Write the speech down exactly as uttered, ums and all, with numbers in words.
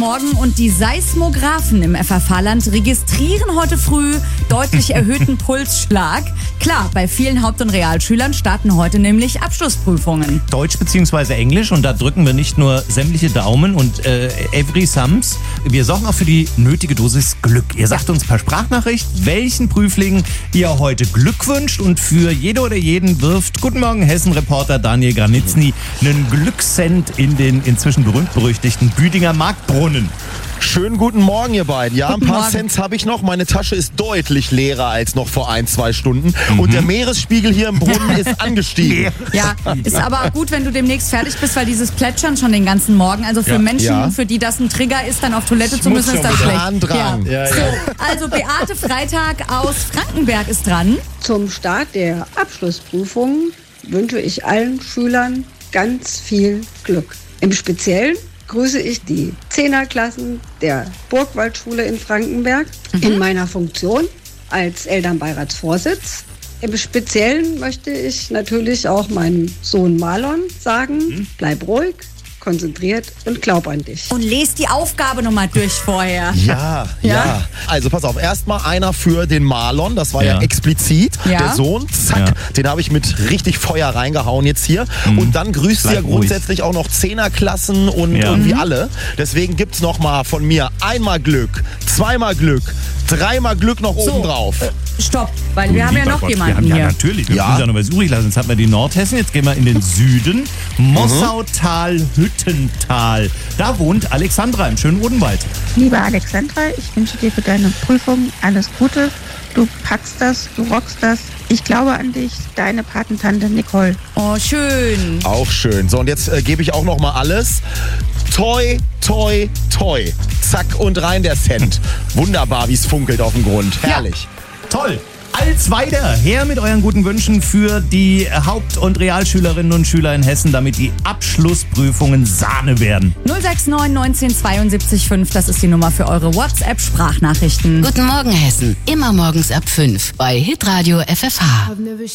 Montagmorgen und die Seismographen im F F H-Land registrieren heute früh deutlich erhöhten Pulsschlag. Klar, bei vielen Haupt- und Realschülern starten heute nämlich Abschlussprüfungen. Deutsch bzw. Englisch, und da drücken wir nicht nur sämtliche Daumen und äh, every sums. Wir sorgen auch für die nötige Dosis Glück. Ihr sagt uns per Sprachnachricht, welchen Prüflingen ihr heute Glück wünscht, und für jede oder jeden wirft Guten Morgen Hessen-Reporter Daniel Granitzny einen Glückscent in den inzwischen berühmt-berüchtigten Büdinger Marktbrunnen. Schönen guten Morgen, ihr beiden. Ja, Guten ein paar Morgen. Cents habe ich noch. Meine Tasche ist deutlich leerer als noch vor ein, zwei Stunden. Mhm. Und der Meeresspiegel hier im Brunnen ist angestiegen. Ja, ist aber auch gut, wenn du demnächst fertig bist, weil dieses Plätschern schon den ganzen Morgen, also für Ja. Menschen, Ja. für die das ein Trigger ist, dann auf Toilette zu muss müssen, ist schon das wieder. schlecht. Dran, dran. Ja. Ja, So, also Beate Freitag aus Frankenberg ist dran. Zum Start der Abschlussprüfungen wünsche ich allen Schülern ganz viel Glück. Im Speziellen grüße ich die Zehnerklassen der Burgwaldschule in Frankenberg in meiner Funktion als Elternbeiratsvorsitz. Im Speziellen möchte ich natürlich auch meinem Sohn Marlon sagen, bleib ruhig, konzentriert und glaub an dich. Und lest die Aufgabe nochmal durch vorher. Ja, ja, Ja? Also pass auf, erstmal einer für den Marlon, das war ja, Ja. explizit, Ja. der Sohn, zack, Ja. den habe ich mit richtig Feuer reingehauen jetzt hier. Und dann grüßt ihr Bleib ruhig. grundsätzlich auch noch Zehnerklassen und Ja. irgendwie alle. Deswegen gibt's noch mal von mir einmal Glück, zweimal Glück, dreimal Glück noch oben drauf. Stopp, weil wir haben ja Lieber noch Gott, jemanden wir haben, hier. Ja, natürlich. Wir Ja. müssen ja noch was übrig lassen. Jetzt haben wir die Nordhessen, jetzt gehen wir in den Süden. Mossautal, Hüttental. Da wohnt Alexandra im schönen Odenwald. Liebe Alexandra, ich wünsche dir für deine Prüfung alles Gute. Du packst das, du rockst das. Ich glaube an dich, deine Patentante Nicole. Oh, schön. Auch schön. So, und jetzt äh, gebe ich auch noch mal alles. Toi, toi, toi. Zack und rein der Cent. Wunderbar, wie es funkelt auf dem Grund. Herrlich. Toll. Als weiter her mit euren guten Wünschen für die Haupt- und Realschülerinnen und Schüler in Hessen, damit die Abschlussprüfungen Sahne werden. null sechs neun neunzehn zweiundsiebzig fünf, das ist die Nummer für eure WhatsApp-Sprachnachrichten. Guten Morgen Hessen, immer morgens ab fünf bei Hitradio F F H.